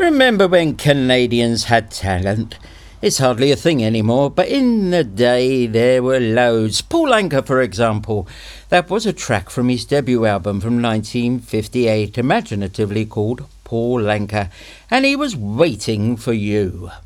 Remember when Canadians had talent? It's hardly a thing anymore, but in the day there were loads. Paul Anka, for example. That was a track from his debut album from 1958, imaginatively called Paul Anka, and he was waiting for you.